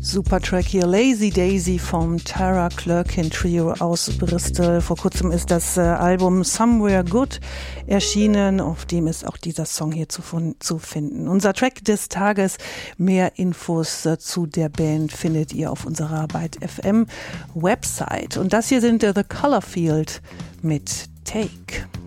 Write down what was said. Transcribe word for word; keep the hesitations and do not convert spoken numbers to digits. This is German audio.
Super Track hier, Lazy Daisy vom Tara Clerkin Trio aus Bristol. Vor kurzem ist das äh, Album Somewhere Good erschienen, auf dem ist auch dieser Song hier zu, zu finden. Unser Track des Tages, mehr Infos äh, zu der Band findet ihr auf unserer Byte F M Website. Und das hier sind äh, The Color Field mit Take.